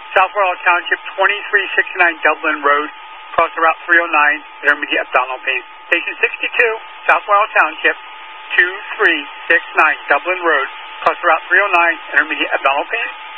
South Royal Township, 2369 Dublin Road, across the Route 309, intermediate abdominal pain. Station 62, South Royal Township, 2369 Dublin Road, across the Route 309, intermediate abdominal pain.